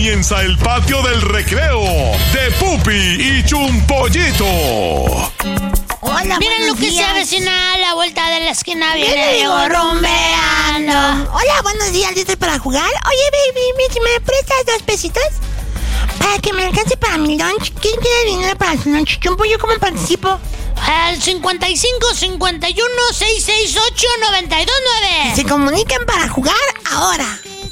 comienza el patio del recreo de Pupi y Chumpollito. Hola, miren lo que días. se avecina a la vuelta de la esquina. Viene Diego rumbeando. Hola, buenos días, ¿listos para jugar? Oye, baby, ¿me prestas 2 pesitos? Para que me alcance para mi lunch. ¿Quién quiere dinero para su lunch? Chumpo, ¿yo cómo participo? Al 55 51 668 929. Se comunican para jugar ahora.